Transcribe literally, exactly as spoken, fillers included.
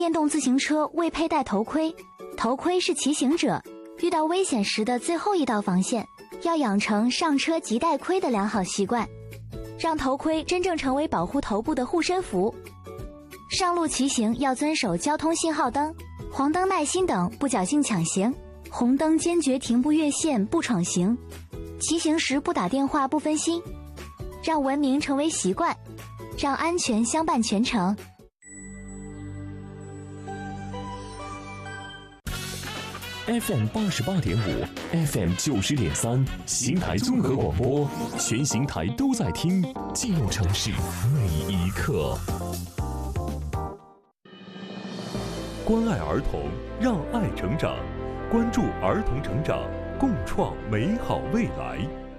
电动自行车未佩戴头盔，头盔是骑行者遇到危险时的最后一道防线，要养成上车即戴盔的良好习惯，让头盔真正成为保护头部的护身符。上路骑行要遵守交通信号灯、黄灯耐心等，不侥幸抢行，红灯坚决停不越线不闯行，骑行时不打电话不分心，让文明成为习惯，让安全相伴全程。 F M 八十八点五 ，F M 九十点三，邢台综合广播，全邢台都在听，记录城市每一刻。关爱儿童，让爱成长，关注儿童成长，共创美好未来。